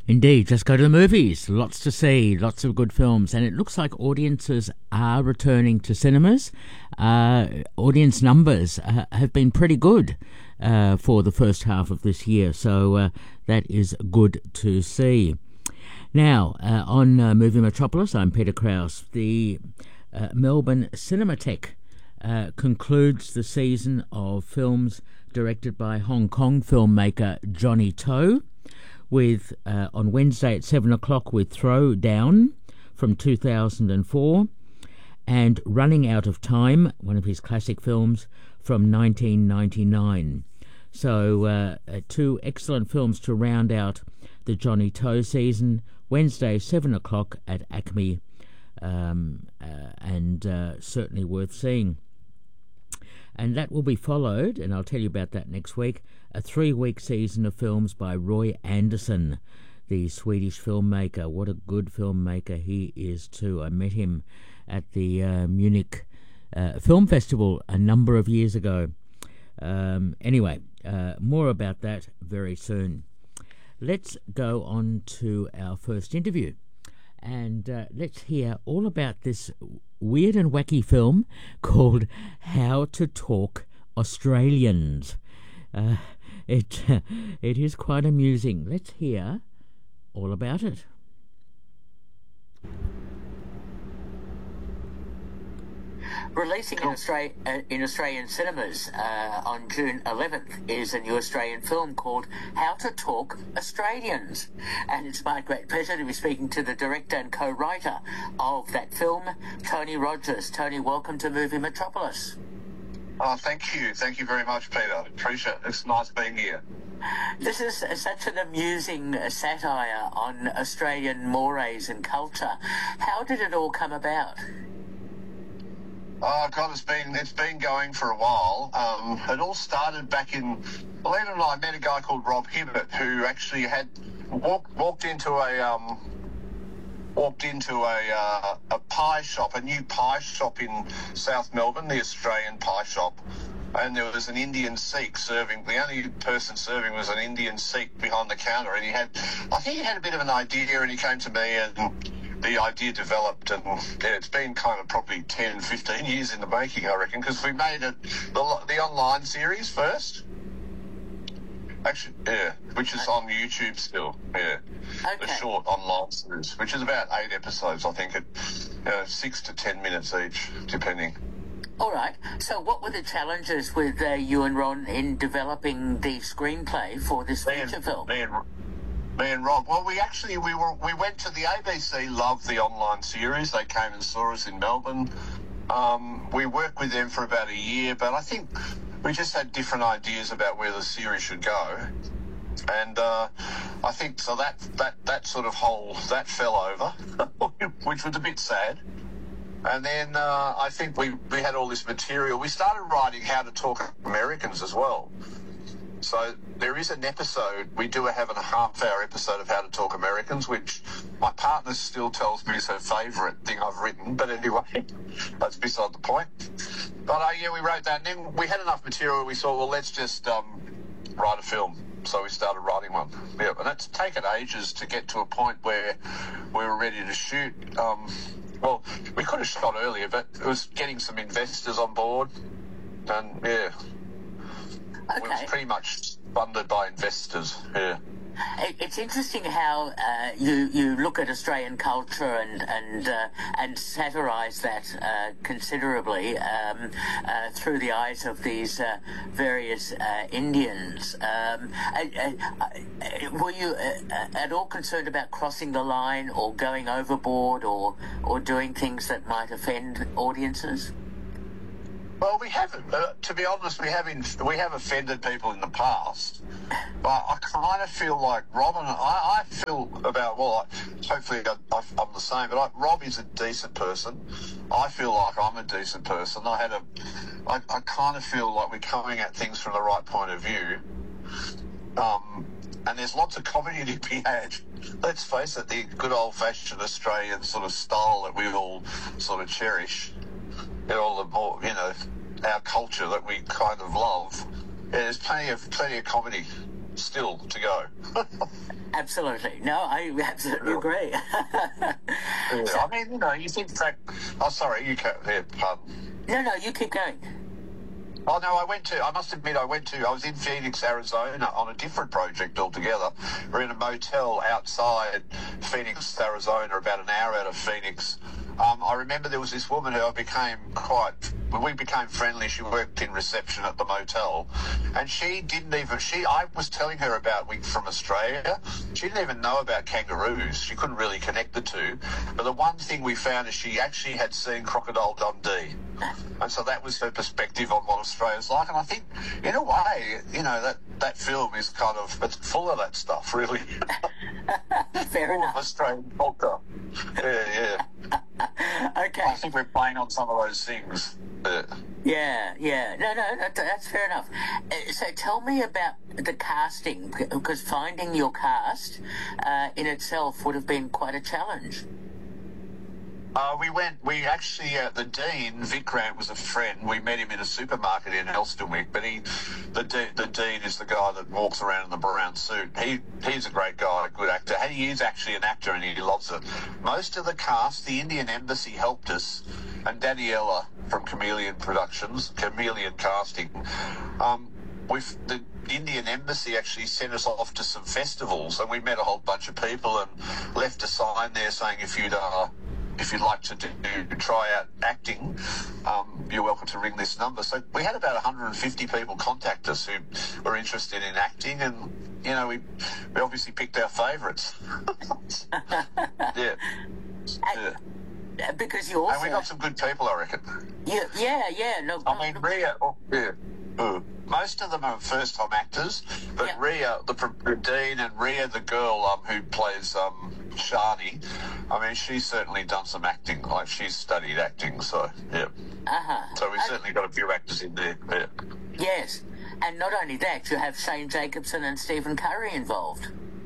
Indeed, just go to the movies. Lots to see, lots of good films, and it looks like audiences are returning to cinemas. Audience numbers have been pretty good for the first half of this year, so that is good to see. Now, on Movie Metropolis, I'm Peter Krause. The Melbourne Cinematheque concludes the season of films directed by Hong Kong filmmaker Johnny To, with on Wednesday at 7 o'clock with Throwdown from 2004 and Running Out of Time, one of his classic films from 1999. So two excellent films to round out the Johnny To season. Wednesday 7 o'clock at Acme, and certainly worth seeing. And that will be followed, and I'll tell you about that next week, a 3-week season of films by Roy Andersson, the Swedish filmmaker. What a good filmmaker he is too. I met him at the Munich Film Festival a number of years ago. Anyway, more about that very soon. Let's go on to our first interview, and let's hear all about this weird and wacky film called How to Talk Australians. It is quite amusing. Let's hear all about it. Releasing in Australian cinemas on June 11th is a new Australian film called How to Talk Australians. And it's my great pleasure to be speaking to the director and co-writer of that film, Tony Rogers. Tony, welcome to Movie Metropolis. Oh, thank you. Thank you very much, Peter. Appreciate it. It's nice being here. This is such an amusing satire on Australian mores and culture. How did it all come about? Oh God, it's been going for a while. It all started back in. Believe it or not, I met a guy called Rob Hibbert who actually had walked into a pie shop, a new pie shop in South Melbourne, the Australian Pie Shop, and there was an Indian Sikh serving. The only person serving was an Indian Sikh behind the counter, and I think he had a bit of an idea, and he came to me and the idea developed, and it's been kind of probably 10, 15 years in the making, I reckon, because we made the online series first. Actually, yeah, which is on YouTube still, yeah. Okay. The short online series, which is about 8 episodes, I think, at 6 to 10 minutes each, depending. All right. So what were the challenges with you and Ron in developing the screenplay for this feature film? Me and Rob. Well, we went to the ABC, loved the online series. They came and saw us in Melbourne. We worked with them for about a year, but I think we just had different ideas about where the series should go. And I think so that sort of that fell over, which was a bit sad. And then I think we had all this material. We started writing How to Talk Americans as well. So there is an episode, we do have a half-hour episode of How to Talk Americans, which my partner still tells me is her favourite thing I've written. But anyway, that's beside the point. But yeah, we wrote that, and then we had enough material. We thought, well, let's just write a film. So we started writing one. Yeah, and it's taken ages to get to a point where we were ready to shoot. Well, we could have shot earlier, but it was getting some investors on board, and yeah. Okay. It was pretty much funded by investors, yeah. It's interesting how you look at Australian culture and satirise that considerably through the eyes of these various Indians. Were you at all concerned about crossing the line or going overboard or doing things that might offend audiences? Well, we haven't. To be honest, we have offended people in the past. But I kind of feel like Rob and I feel about, well, hopefully I'm the same, but Rob is a decent person. I feel like I'm a decent person. I kind of feel like we're coming at things from the right point of view. And there's lots of comedy to be had. Let's face it, the good old-fashioned Australian sort of style that we all sort of cherish. All the more, our culture that we kind of love. Yeah, there's plenty of comedy still to go. Absolutely. No, I absolutely agree. I mean, you think that... Oh, sorry, you can't... Yeah, pardon. No, you keep going. Oh, no, I must admit, I was in Phoenix, Arizona on a different project altogether. We're in a motel outside Phoenix, Arizona, about an hour out of Phoenix. I remember there was this woman who we became friendly. She worked in reception at the motel, and I was telling her about we from Australia. She didn't even know about kangaroos. She couldn't really connect the two. But the one thing we found is she actually had seen Crocodile Dundee. And so that was her perspective on what Australia's like. And I think, in a way, that film is it's full of that stuff, really. Fair enough. Australian culture. Yeah. Okay. I think we're playing on some of those things. Yeah. No, that's fair enough. So tell me about the casting, because finding your cast in itself would have been quite a challenge. The Dean, Vic Grant, was a friend. We met him in a supermarket in Elsternwick, but the Dean is the guy that walks around in the brown suit. He's a great guy, a good actor. He is actually an actor and he loves it. Most of the cast, the Indian Embassy helped us, and Daniela from Chameleon Casting, with the Indian Embassy actually sent us off to some festivals, and we met a whole bunch of people and left a sign there saying if you'd like to try out acting, you're welcome to ring this number. So we had about 150 people contact us who were interested in acting, and we obviously picked our favourites. Yeah. Because you also... And we got some good people, I reckon. Yeah. No, I mean, Rhea... most of them are first-time actors, but yeah. Rhea, the Dean, and Rhea, the girl who plays Shani, I mean, she's certainly done some acting. Like, she's studied acting, so, yeah. So we've certainly got a few actors in there, yeah. Yes, and not only that, you have Shane Jacobson and Stephen Curry involved.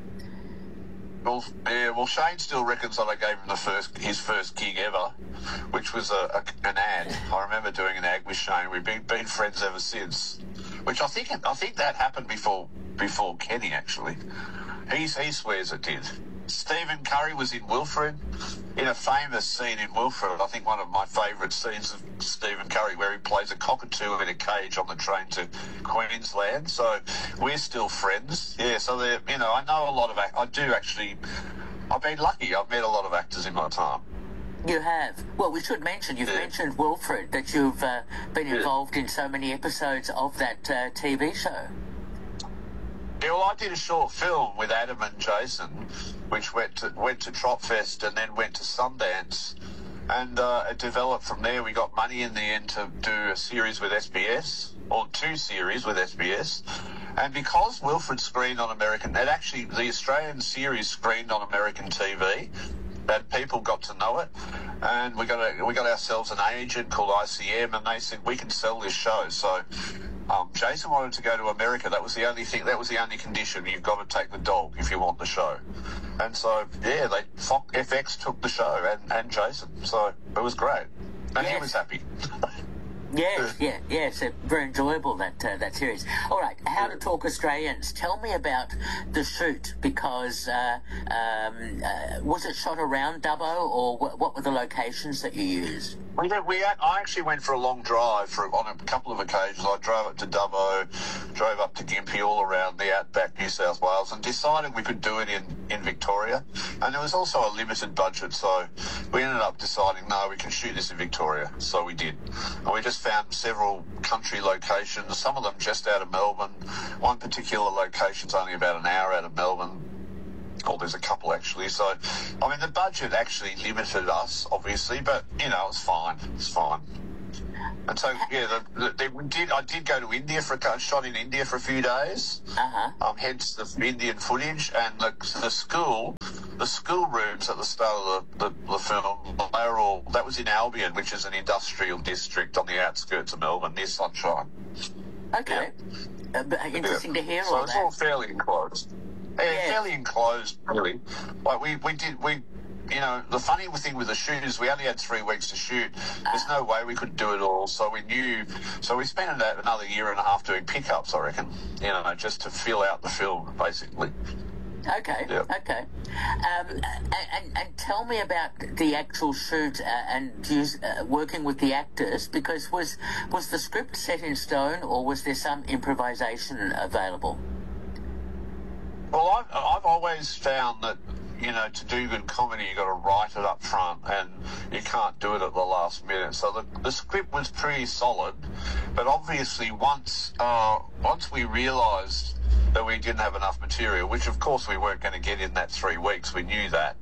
Well, Shane still reckons that I gave him his first gig ever, which was an ad. I remember doing an ad with Shane. We've been friends ever since. Which I think that happened before Kenny, actually. He swears it did. Stephen Curry was in Wilfred, in a famous scene in Wilfred. I think one of my favourite scenes of Stephen Curry, where he plays a cockatoo in a cage on the train to Queensland. So we're still friends. Yeah. So I know a lot of. I've been lucky. I've met a lot of actors in my time. You have. Well, we should mention, you've mentioned Wilfred, that you've been involved in so many episodes of that TV show. Yeah, well, I did a short film with Adam and Jason, which went to Tropfest and then went to Sundance. And it developed from there. We got money in the end to do a series with SBS, or 2 series with SBS. And because Wilfred screened on the Australian series screened on American TV, and people got to know it, and we got ourselves an agent called ICM, and they said we can sell this show. So Jason wanted to go to America. That was the only thing. That was the only condition. You've got to take the dog if you want the show. And so FX took the show and Jason. So it was great, and he was happy. Yes, very enjoyable that series. All right, How to Talk Australians. Tell me about the shoot, because was it shot around Dubbo, or what were the locations that you used? I actually went for a long drive on a couple of occasions. I drove up to Dubbo, drove up to Gympie, all around the outback, New South Wales, and decided we could do it in Victoria. And there was also a limited budget, so we ended up deciding, no, we can shoot this in Victoria. So we did. And we just found several country locations, some of them just out of Melbourne. One particular location's only about an hour out of Melbourne. Oh, there's a couple actually. So, I mean, the budget actually limited us, obviously, but it's fine. It's fine. And so, yeah, I did go to India shot in India for a few days. Hence the Indian footage, and the school rooms at the start of the film, that was in Albion, which is an industrial district on the outskirts of Melbourne, near Sunshine. Okay. Yeah. Interesting to hear so all that. So it's that. all fairly enclosed. Yeah, fairly enclosed, really. Like we the funny thing with the shoot is we only had 3 weeks to shoot. There's no way we could do it all, so we spent another year and a half doing pickups, I reckon, just to fill out the film, basically. Okay, Yep. okay. And tell me about the actual shoot and working with the actors, because was the script set in stone, or was there some improvisation available? Well, I've always found that, to do good comedy, you got to write it up front, and you can't do it at the last minute. So the script was pretty solid, but obviously once we realised that we didn't have enough material, which of course we weren't going to get in that 3 weeks, we knew that.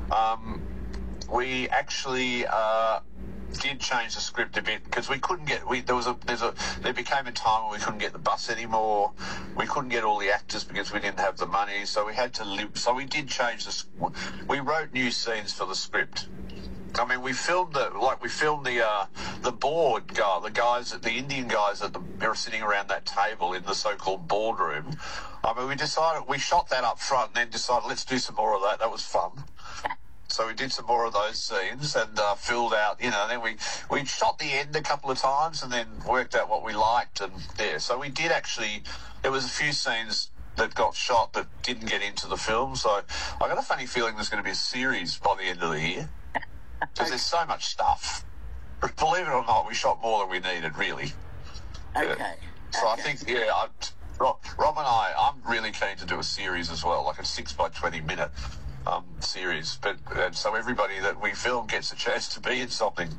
We actually did change the script a bit, because we couldn't get. There became a time where we couldn't get the bus anymore. We couldn't get all the actors because we didn't have the money, so we had to live. So we did change we wrote new scenes for the script. I mean, we filmed the board guy, the Indian guys that are sitting around that table in the so-called boardroom. I mean, we shot that up front and then decided, let's do some more of that. That was fun. So we did some more of those scenes and filled out, then we shot the end a couple of times and then worked out what we liked. And so we did actually, there was a few scenes that got shot that didn't get into the film. So I got a funny feeling there's going to be a series by the end of the year, because there's so much stuff. Believe it or not, we shot more than we needed, really. Okay. So I think, Rob and I'm really keen to do a series as well, like a 6 by 20 minute series, but so everybody that we film gets a chance to be in something.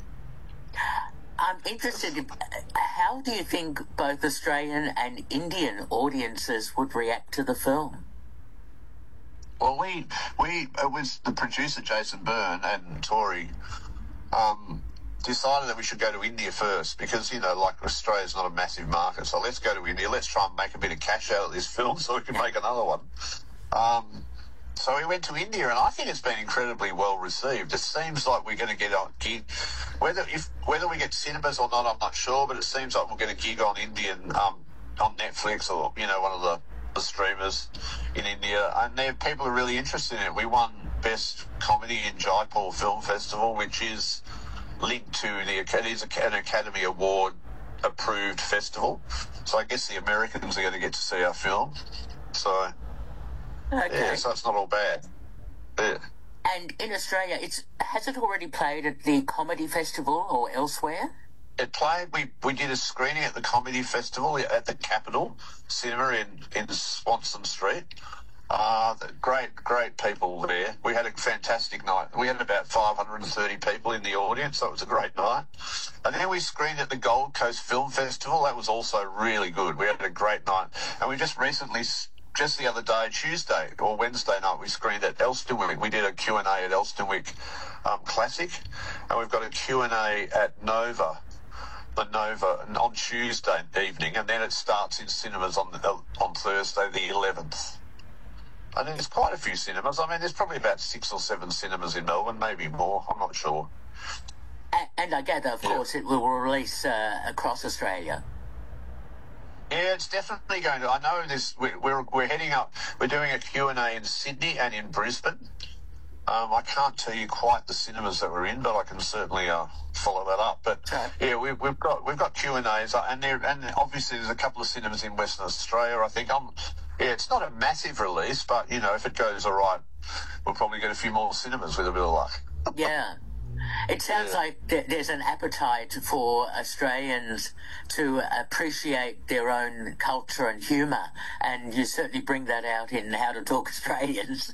I'm interested in how do you think both Australian and Indian audiences would react to the film? Well, it was the producer Jason Byrne and Tori decided that we should go to India first, because like Australia's not a massive market, so let's go to India. Let's try and make a bit of cash out of this film so we can make another one. So we went to India, and I think it's been incredibly well received. It seems like we're going to get a gig, whether we get cinemas or not, I'm not sure, but it seems like we'll get a gig on Indian on Netflix or one of the streamers in India, and people are really interested in it. We won Best Comedy in Jaipur Film Festival, which is linked to it is an Academy Award approved festival. So I guess the Americans are going to get to see our film. So. Okay. Yeah, so it's not all bad. Yeah. And in Australia, has it already played at the Comedy Festival or elsewhere? It played. We did a screening at the Comedy Festival at the Capitol Cinema in Swanston Street. Great people there. We had a fantastic night. We had about 530 people in the audience, so it was a great night. And then we screened at the Gold Coast Film Festival. That was also really good. We had a great night. And we just recently, just the other day, Tuesday or Wednesday night, we screened at Elstonwick. We did a Q&A at Elstonwick Classic, and we've got a Q&A at the Nova on Tuesday evening, and then it starts in cinemas on Thursday the 11th. And there's quite a few cinemas. I mean, there's probably about 6 or 7 cinemas in Melbourne, maybe more. I'm not sure. And I gather, of course, it will release across Australia. Yeah, it's definitely going to. I know this. We're heading up. We're doing a Q&A in Sydney and in Brisbane. I can't tell you quite the cinemas that we're in, but I can certainly follow that up. But yeah, we've got Q&As, and obviously there's a couple of cinemas in Western Australia. I think it's not a massive release, but if it goes all right, we'll probably get a few more cinemas with a bit of luck. Yeah. It sounds like there's an appetite for Australians to appreciate their own culture and humour, and you certainly bring that out in How to Talk Australians.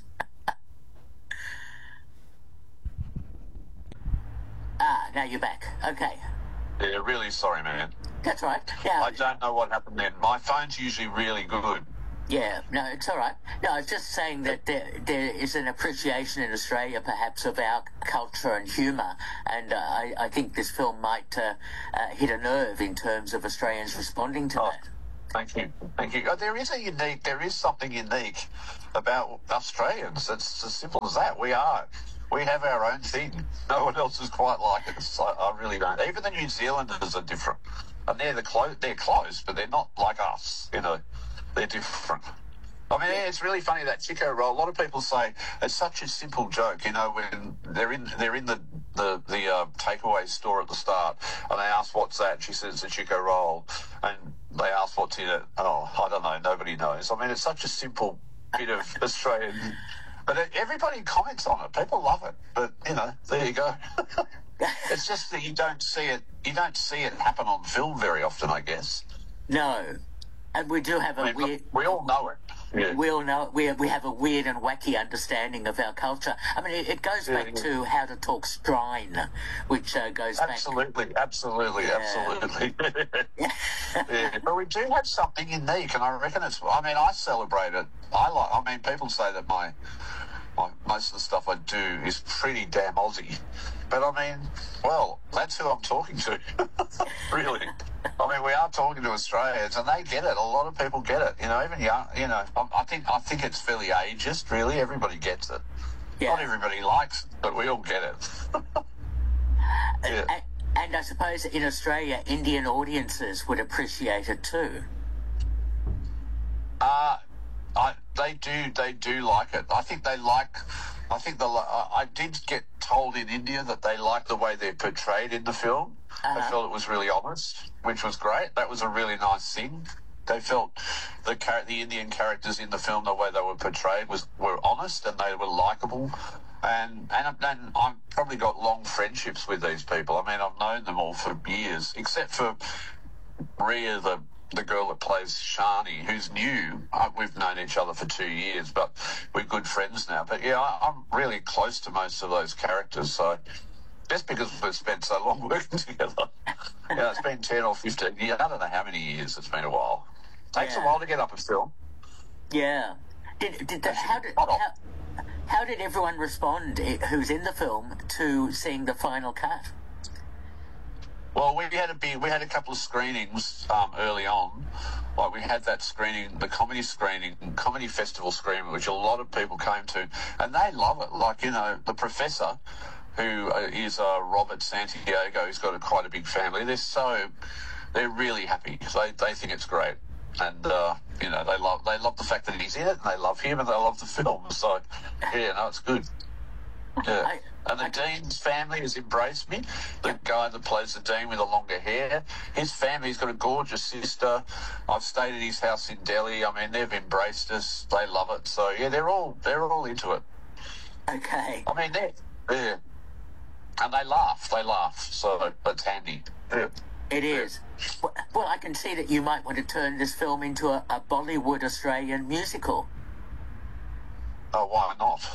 Now you're back. Okay. Yeah, really sorry, man. That's right. Yeah. I don't know what happened then. My phone's usually really good. Yeah, no, it's all right. No, I was just saying that there is an appreciation in Australia, perhaps, of our culture and humour, and I think this film might hit a nerve in terms of Australians responding to that. Thank you. There is something unique about Australians. It's as simple as that. We have our own thing. No one else is quite like it. So I really don't. Even the New Zealanders are different, and they're close, but they're not like us. They're different. I mean, it's really funny, that Chico roll. A lot of people say it's such a simple joke, you know, when they're in the takeaway store at the start, and they ask what's that. She says it's a Chico roll, and they ask what's in it. Oh, I don't know. Nobody knows. I mean, it's such a simple bit of Australian, but everybody comments on it. People love it. But you know, there you go. It's just that you don't see it. You don't see it happen on film very often, I guess. No, and we do have a weird. We all know it. Yeah. We all know we have a weird and wacky understanding of our culture. I mean, it goes back to How to Talk Strine, which goes back. Absolutely. Yeah. But we do have something unique, and I reckon I celebrate it. I mean, people say that my most of the stuff I do is pretty damn Aussie. But I mean, well, that's who I'm talking to. Really. I mean, we are talking to Australians, and they get it. A lot of people get it. You know, even young. You know, I think it's fairly ageist. Really, everybody gets it. Yeah. Not everybody likes it, but we all get it. Yeah. And I suppose in Australia, Indian audiences would appreciate it too. They do like it. I did get told in India that they like the way they're portrayed in the film. They felt it was really honest, which was great. That was a really nice thing. They felt the Indian characters in the film, the way they were portrayed, were honest, and they were likeable. And I've probably got long friendships with these people. I mean, I've known them all for years, except for Rhea, the girl that plays Shani, who's new. We've known each other for 2 years, but we're good friends now. But yeah, I'm really close to most of those characters. So just because we've spent so long working together, it's been 10 or 15 years. I don't know how many years. It's been a while. Takes a while to get up a film. Yeah. How did everyone respond who's in the film to seeing the final cut? Well, we had a couple of screenings early on. Like, we had that screening, the comedy festival screening, which a lot of people came to, and they love it. Like, you know, the professor, who is Robert Santiago, who's got quite a big family. They're really happy. They think it's great, and you know, they love the fact that he's in it, and they love him, and they love the film. So yeah, no, it's good. Yeah. And the Dean's family has embraced me. The guy that plays the Dean with the longer hair, his family's got a gorgeous sister. I've stayed at his house in Delhi. I mean, they've embraced us. They love it. So yeah, they're all into it. Okay. I mean, yeah, and they laugh. So that's handy. Yeah. It is. Well, I can see that you might want to turn this film into a Bollywood Australian musical. Oh, why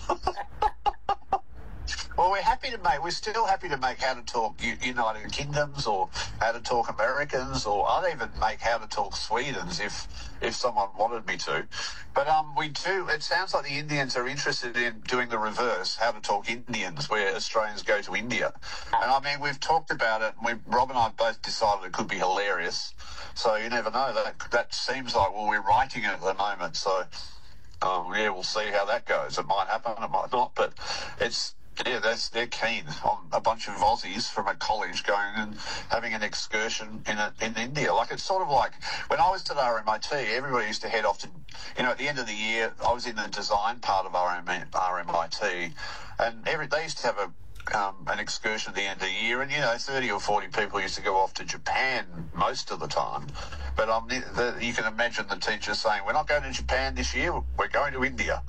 not? Well, we're still happy to make How to Talk United Kingdoms, or How to Talk Americans, or I'd even make How to Talk Swedens if someone wanted me to. But it sounds like the Indians are interested in doing the reverse, How to Talk Indians, where Australians go to India. And I mean, we've talked about it, and Rob and I both decided it could be hilarious. So you never know. That seems like, well, we're writing it at the moment, so yeah, we'll see how that goes. It might happen, it might not, but they're keen on a bunch of Aussies from a college going and having an excursion in India. Like, it's sort of like when I was at RMIT, everybody used to head off to, at the end of the year, I was in the design part of RMIT, and they used to have an excursion at the end of the year, and 30 or 40 people used to go off to Japan most of the time. But you can imagine the teacher saying, "We're not going to Japan this year. We're going to India."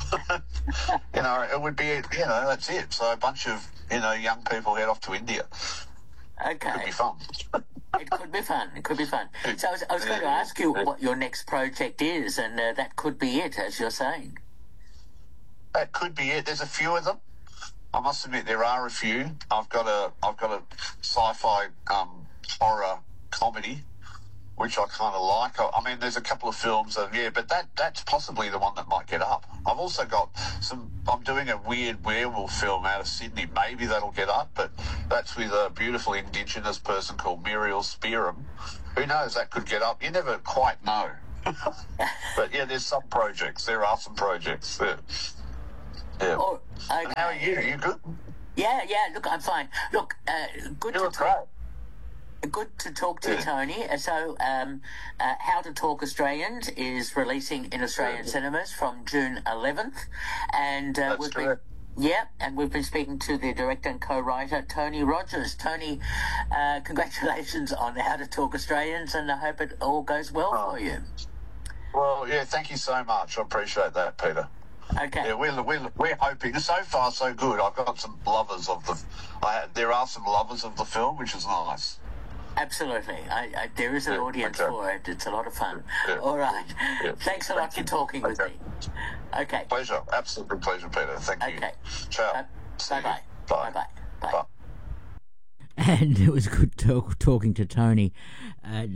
It would be, that's it. So a bunch of young people head off to India. Okay, could be fun. It could be fun. So I was going to ask you what your next project is, and that could be it, as you're saying. That could be it. There's a few of them. I must admit, there are a few. I've got a sci-fi horror comedy, which I kind of like. I mean, there's a couple of films, but that's possibly the one that might get up. I've also got I'm doing a weird werewolf film out of Sydney. Maybe that'll get up, but that's with a beautiful Indigenous person called Muriel Spearham. Who knows? That could get up. You never quite know. But yeah, there's some projects. There are some projects. Yeah. Oh, okay. And how are you? Are you good? Yeah. Look, I'm fine. Look, good you to look great. Good to talk to you, Tony. So, How to Talk Australians is releasing in Australian cinemas from June 11th, and we've been speaking to the director and co-writer Tony Rogers. Tony, congratulations on How to Talk Australians, and I hope it all goes well for you. Well, yeah, thank you so much. I appreciate that, Peter. Okay. Yeah, we're hoping. So far, so good. I've got some lovers of the. There are some lovers of the film, which is nice. Absolutely. There is an audience for it. It's a lot of fun. Yeah. All right. Yeah. Thanks a lot for talking with me. Okay. Pleasure. Absolute pleasure, Peter. Thank you. Okay. Ciao. Bye-bye. Bye-bye. Bye. And it was good talking to Tony. And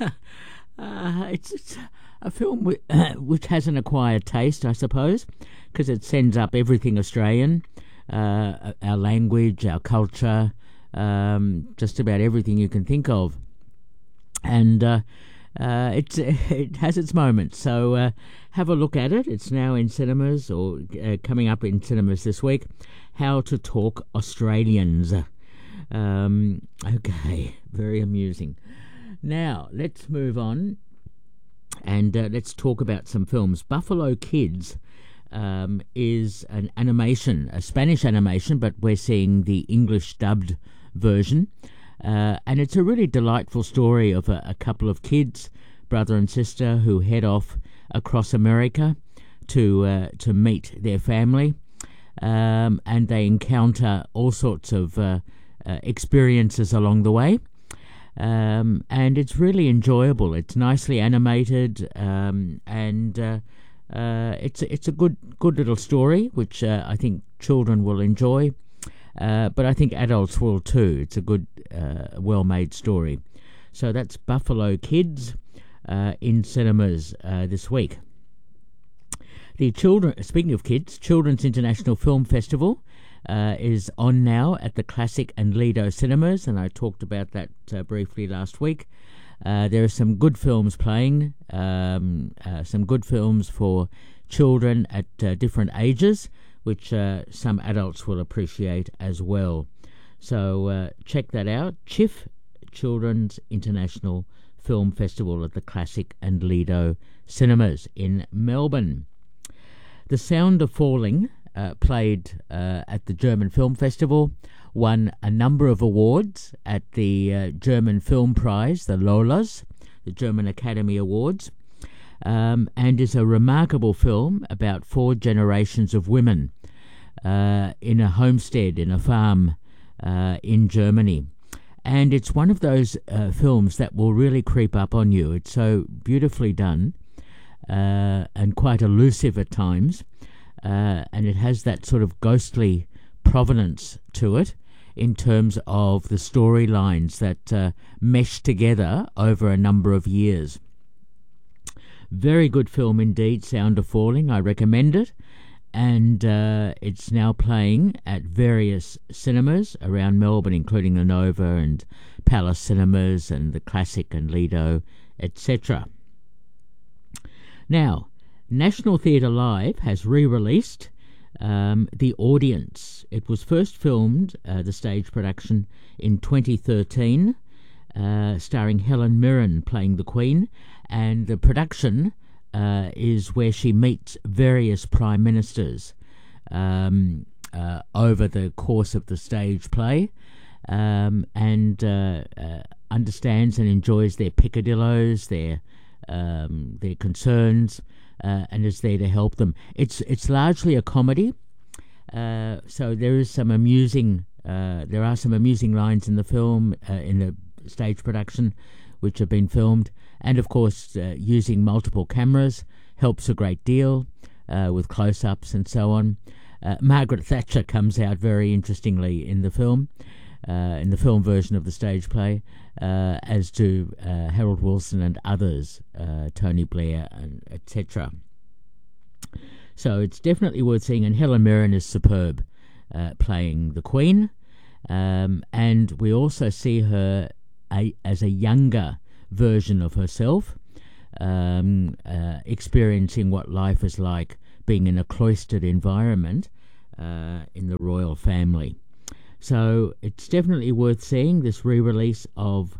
it's a film which has an acquired taste, I suppose, because it sends up everything Australian, our language, our culture, just about everything you can think of, and it has its moments. So have a look at it. It's now in cinemas, or coming up in cinemas this week. How to Talk Australians. Okay, very amusing. Now let's move on, and let's talk about some films. Buffalo Kids is an animation, a Spanish animation, but we're seeing the English dubbed version, and it's a really delightful story of a couple of kids, brother and sister, who head off across America to meet their family, and they encounter all sorts of experiences along the way, and it's really enjoyable. It's nicely animated, and it's a good little story, which I think children will enjoy. But I think adults will too. It's a good, well-made story. So that's Buffalo Kids in cinemas this week. Speaking of kids, Children's International Film Festival is on now at the Classic and Lido cinemas, and I talked about that briefly last week. There are some good films playing, some good films for children at different ages, which some adults will appreciate as well. So check that out. CHIF, Children's International Film Festival at the Classic and Lido cinemas in Melbourne. The Sound of Falling, played at the German Film Festival, won a number of awards at the German Film Prize, the Lolas, the German Academy Awards, and is a remarkable film about 4 generations of women in a homestead, in a farm in Germany. And it's one of those films that will really creep up on you. It's so beautifully done and quite elusive at times, and it has that sort of ghostly provenance to it in terms of the storylines that mesh together over a number of years. Very good film indeed, Sound of Falling. I recommend it. And it's now playing at various cinemas around Melbourne, including the Nova and Palace Cinemas and the Classic and Lido, etc. Now, National Theatre Live has re-released The Audience. It was first filmed, the stage production, in 2013, starring Helen Mirren playing the Queen, and the production is where she meets various prime ministers over the course of the stage play, and understands and enjoys their peccadillos, their concerns, and is there to help them. It's largely a comedy, so there are some amusing lines in the film, in the stage production, which have been filmed. And, of course, using multiple cameras helps a great deal with close-ups and so on. Margaret Thatcher comes out very interestingly in the film version of the stage play, as do Harold Wilson and others, Tony Blair, and etc. So it's definitely worth seeing, and Helen Mirren is superb playing the Queen. And we also see her as a younger version of herself, experiencing what life is like being in a cloistered environment in the royal family. So it's definitely worth seeing, this re-release of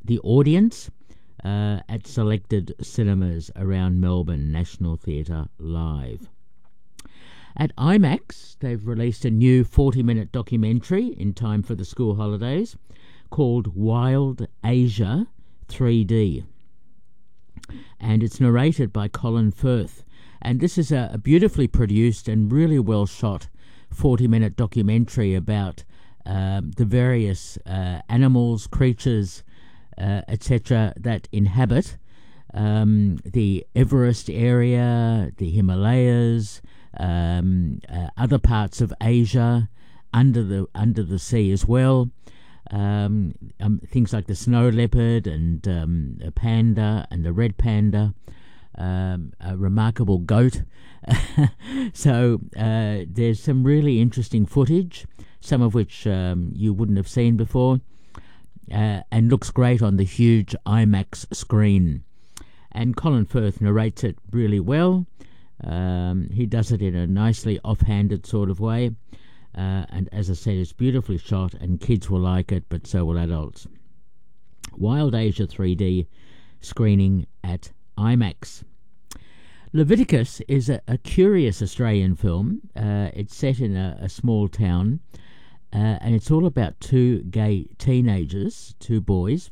the audience at selected cinemas around Melbourne, National Theatre Live. At IMAX, they've released a new 40-minute documentary in time for the school holidays called Wild Asia 3D. And it's narrated by Colin Firth. And this is a beautifully produced and really well shot 40-minute documentary about the various animals, creatures, etc. that inhabit the Everest area, the Himalayas, other parts of Asia, under the sea as well. Things like the snow leopard and a panda and the red panda, a remarkable goat. So there's some really interesting footage, some of which you wouldn't have seen before, and looks great on the huge IMAX screen. And Colin Firth narrates it really well. He does it in a nicely offhanded sort of way. And as I said, it's beautifully shot and kids will like it, but so will adults. Wild Asia 3D screening at IMAX. Leviticus is a curious Australian film. It's set in a small town, and it's all about two gay teenagers, two boys,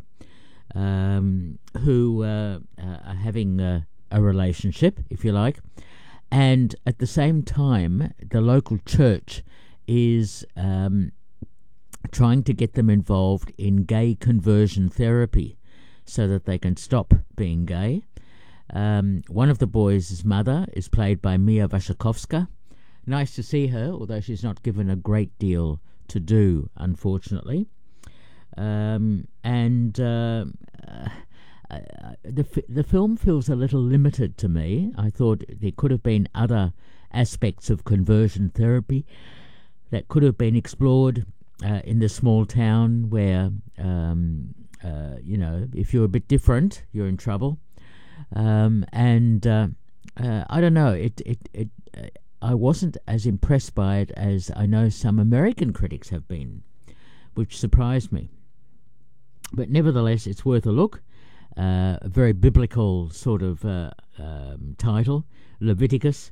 who are having a relationship, if you like, and at the same time the local church is trying to get them involved in gay conversion therapy so that they can stop being gay. One of the boys' mother is played by Mia Wasikowska. Nice to see her, although she's not given a great deal to do, unfortunately. The film feels a little limited to me. I thought there could have been other aspects of conversion therapy that could have been explored in the small town where, if you're a bit different, you're in trouble. I don't know, I wasn't as impressed by it as I know some American critics have been, which surprised me. But nevertheless, it's worth a look. A very biblical sort of title, Leviticus.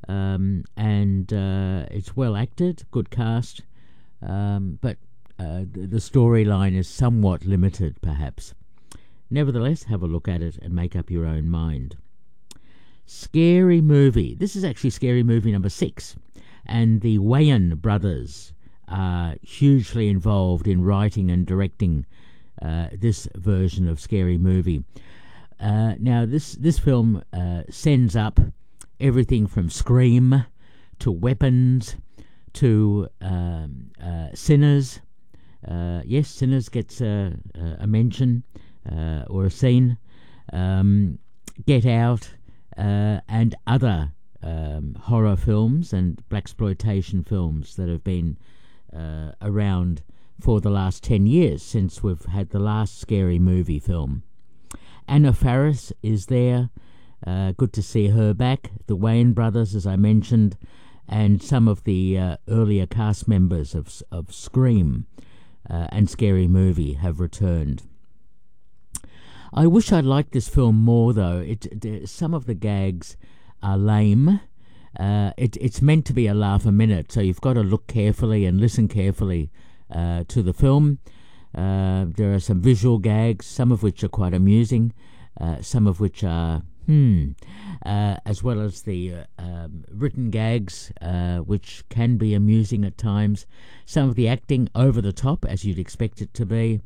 It's well acted, good cast, but the storyline is somewhat limited, perhaps. Nevertheless, have a look at it and make up your own mind. Scary Movie. This is actually Scary Movie number 6, and the Wayans brothers are hugely involved in writing and directing this version of Scary Movie. Now, this film sends up everything from Scream to Weapons to Sinners. Yes, Sinners gets a mention or a scene. Get Out and other horror films and blaxploitation films that have been around for the last 10 years since we've had the last Scary Movie film. Anna Faris is there. Good to see her back. The Wayans brothers, as I mentioned, and some of the earlier cast members of Scream and Scary Movie have returned. I wish I'd liked this film more, though. Some of the gags are lame. It's meant to be a laugh a minute, so you've got to look carefully and listen carefully to the film. There are some visual gags, some of which are quite amusing, some of which are as well as the written gags, which can be amusing at times. Some of the acting over the top, as you'd expect it to be.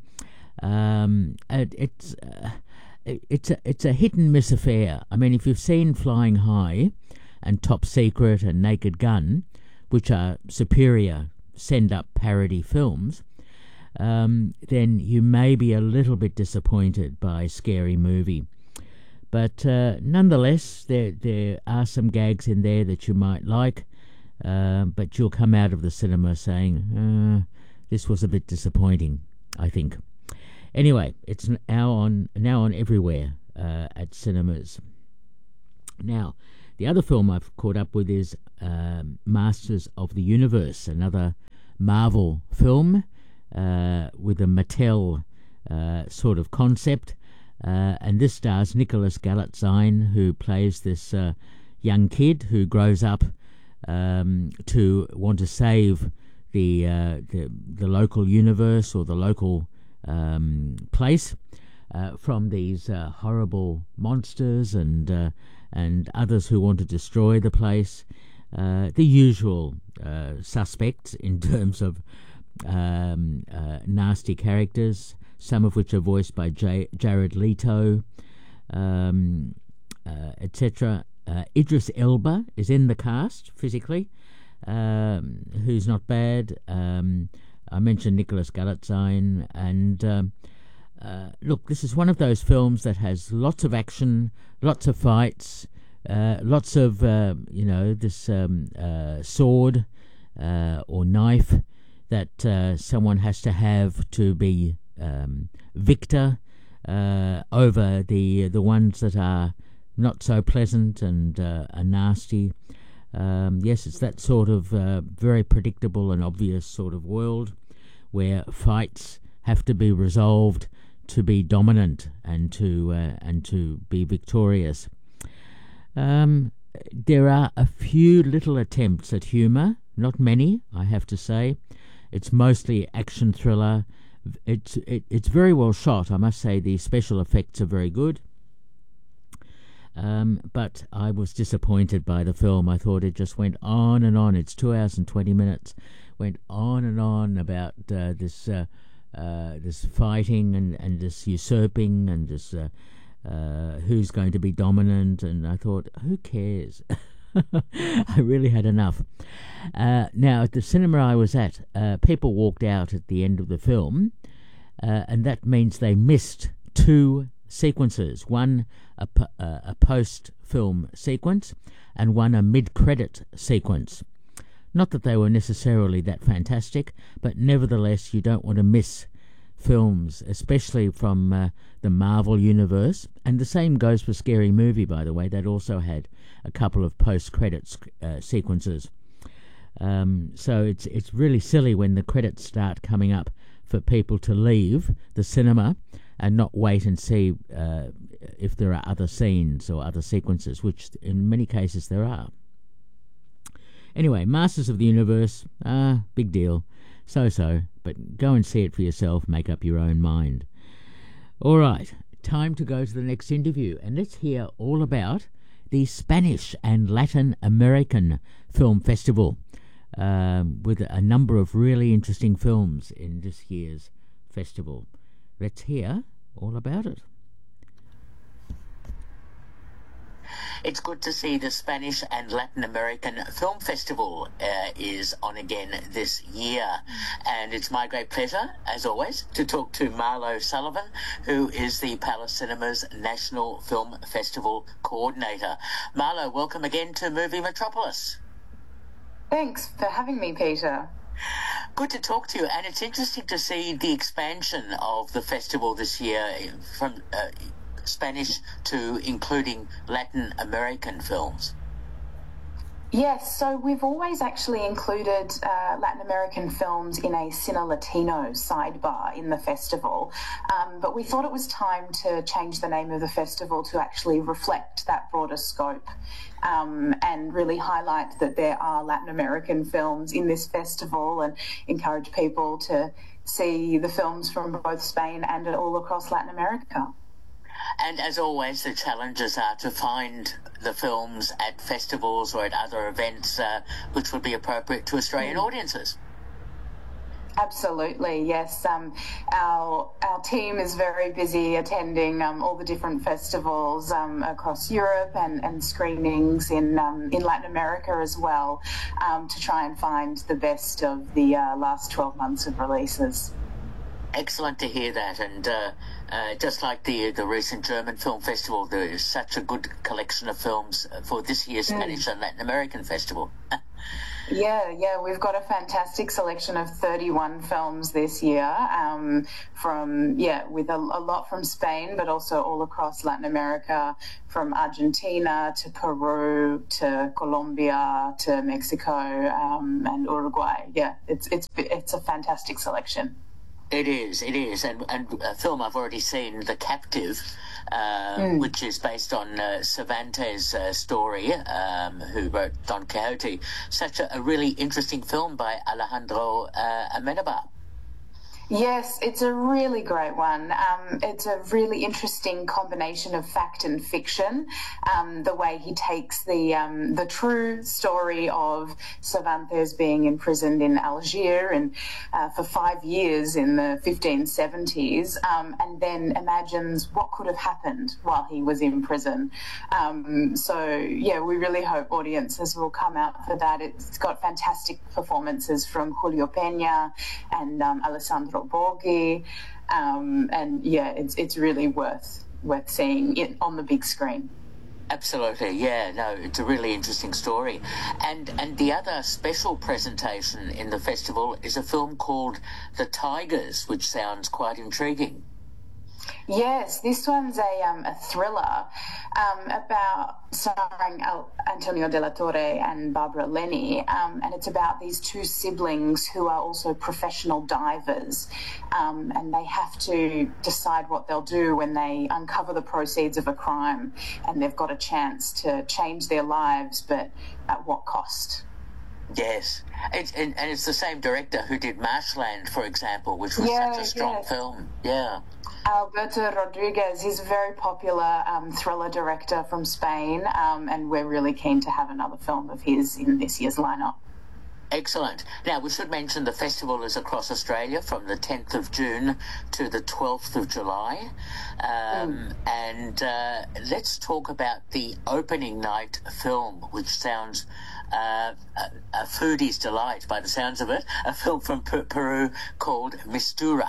It's a hit and miss affair. I mean, if you've seen Flying High and Top Secret and Naked Gun, which are superior send-up parody films, then you may be a little bit disappointed by Scary Movie. But nonetheless, there are some gags in there that you might like, but you'll come out of the cinema saying, this was a bit disappointing, I think. Anyway, it's now on everywhere at cinemas. Now, the other film I've caught up with is Masters of the Universe, another Marvel film with a Mattel sort of concept. And this stars Nicholas Galitzine, who plays this young kid who grows up to want to save the local universe or the local place from these horrible monsters and others who want to destroy the place. The usual suspects in terms of nasty characters, some of which are voiced by Jared Leto, etc. Idris Elba is in the cast physically, who's not bad. I mentioned Nicholas Galitzine, and look, this is one of those films that has lots of action, lots of fights, lots of this sword or knife that someone has to have to be victor over the ones that are not so pleasant and are nasty. Yes, it's that sort of very predictable and obvious sort of world where fights have to be resolved to be dominant and to be victorious. There are a few little attempts at humour, not many, I have to say. It's mostly action thriller. It's very well shot, I must say. The special effects are very good. But I was disappointed by the film. I thought it just went on and on. It's 2 hours and 20 minutes. Went on and on about this fighting and this usurping and this who's going to be dominant. And I thought, who cares? I really had enough. Now, at the cinema I was at, people walked out at the end of the film, and that means they missed two sequences, one a post-film sequence and one a mid-credit sequence. Not that they were necessarily that fantastic, but nevertheless you don't want to miss films, especially from the Marvel universe. And the same goes for Scary Movie, by the way. That also had a couple of post-credits sequences. So it's really silly when the credits start coming up for people to leave the cinema and not wait and see if there are other scenes or other sequences, which in many cases there are. Anyway, Masters of the Universe, big deal. So, but go and see it for yourself, make up your own mind. All right, time to go to the next interview, and let's hear all about the Spanish and Latin American Film Festival, with a number of really interesting films in this year's festival. Let's hear all about it. It's good to see the Spanish and Latin American Film Festival is on again this year. And it's my great pleasure, as always, to talk to Marlo Sullivan, who is the Palace Cinemas National Film Festival Coordinator. Marlo, welcome again to Movie Metropolis. Thanks for having me, Peter. Good to talk to you, and it's interesting to see the expansion of the festival this year from Spanish to including Latin American films. Yes, so we've always actually included Latin American films in a Cine Latino sidebar in the festival, but we thought it was time to change the name of the festival to actually reflect that broader scope, and really highlight that there are Latin American films in this festival and encourage people to see the films from both Spain and all across Latin America. And as always, the challenges are to find the films at festivals or at other events which would be appropriate to Australian audiences. Absolutely, yes. Our team is very busy attending all the different festivals across Europe and screenings in Latin America as well, to try and find the best of the last 12 months of releases. Excellent to hear that, and just like the recent German Film Festival, there is such a good collection of films for this year's Spanish and Latin American Festival. Yeah, we've got a fantastic selection of 31 films this year, with a lot from Spain, but also all across Latin America, from Argentina to Peru to Colombia to Mexico and Uruguay. Yeah, it's a fantastic selection. It is, and a film I've already seen, The Captive, which is based on Cervantes' story, who wrote Don Quixote. Such a really interesting film by Alejandro Amenabar. Yes, it's a really great one. It's a really interesting combination of fact and fiction. The way he takes the true story of Cervantes being imprisoned in Algiers and for 5 years in the 1570s, and then imagines what could have happened while he was in prison. So yeah, we really hope audiences will come out for that. It's got fantastic performances from Julio Peña and Alessandro Borghi, and yeah, it's really worth seeing it on the big screen. Absolutely, yeah. No, it's a really interesting story. And the other special presentation in the festival is a film called The Tigers, which sounds quite intriguing. Yes, this one's a thriller about starring Antonio de la Torre and Barbara Lenny, and it's about these two siblings who are also professional divers, and they have to decide what they'll do when they uncover the proceeds of a crime, and they've got a chance to change their lives, but at what cost? Yes, and it's the same director who did Marshland, for example, which was such a strong film. Yeah. Alberto Rodriguez, he's a very popular thriller director from Spain, and we're really keen to have another film of his in this year's lineup. Excellent. Now, we should mention the festival is across Australia from the 10th of June to the 12th of July. And let's talk about the opening night film, which sounds a foodie's delight by the sounds of it, a film from Peru called Mistura.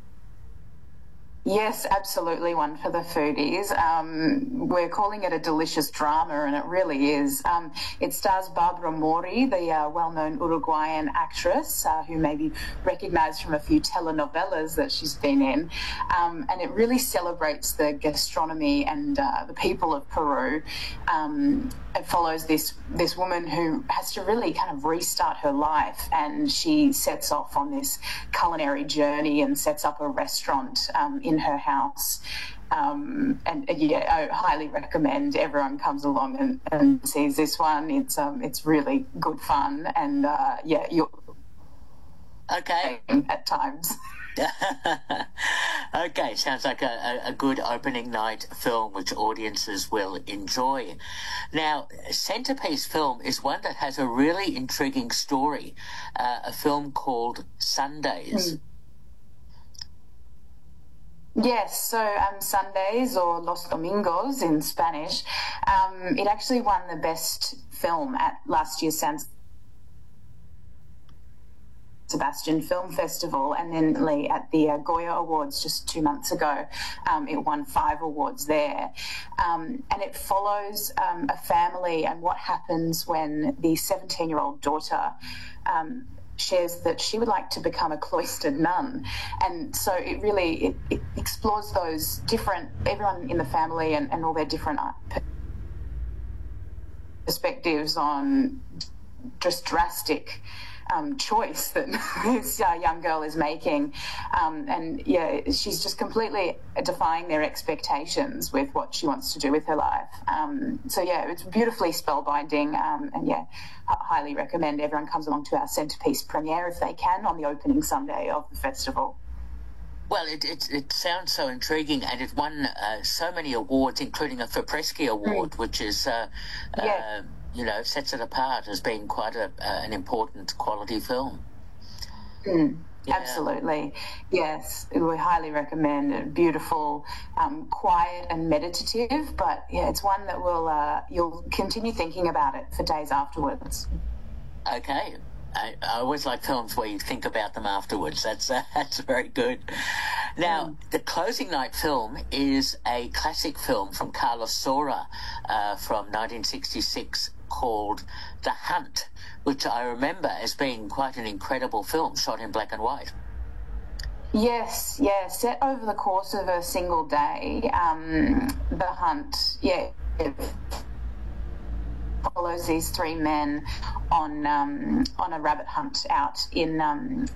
Yes, absolutely, one for the foodies. We're calling it a delicious drama, and it really is. It stars Barbara Mori, the well-known Uruguayan actress who may be recognised from a few telenovelas that she's been in. And it really celebrates the gastronomy and the people of Peru. It follows this woman who has to really kind of restart her life, and she sets off on this culinary journey and sets up a restaurant in her house. And yeah, I highly recommend everyone comes along and sees this one. It's really good fun, and yeah, you're okay at times. Okay, sounds like a good opening night film which audiences will enjoy. Now, Centerpiece Film is one that has a really intriguing story, a film called Sundays. Yes, so Sundays, or Los Domingos in Spanish, it actually won the best film at last year's San Sebastian Film Festival, and then at the Goya Awards just 2 months ago, it won 5 awards there. And it follows a family and what happens when the 17-year-old daughter shares that she would like to become a cloistered nun. And so it really it explores those different, everyone in the family and all their different perspectives on just drastic choice that this young girl is making, and yeah, she's just completely defying their expectations with what she wants to do with her life. So yeah, it's beautifully spellbinding, and yeah, highly recommend everyone comes along to our Centerpiece premiere if they can on the opening Sunday of the festival. Well, it sounds so intriguing, and it won so many awards, including a Fipresci Award, which is you know, sets it apart as being quite an important quality film. Yeah. Absolutely. Yes, we highly recommend it. Beautiful, quiet and meditative, but yeah, it's one that will you'll continue thinking about it for days afterwards. Okay. I always like films where you think about them afterwards. That's very good. Now, the closing night film is a classic film from Carlos Saura from 1966 called The Hunt, which I remember as being quite an incredible film shot in black and white. Yes, yeah, set over the course of a single day. The Hunt, yeah, it follows these 3 men on a rabbit hunt out in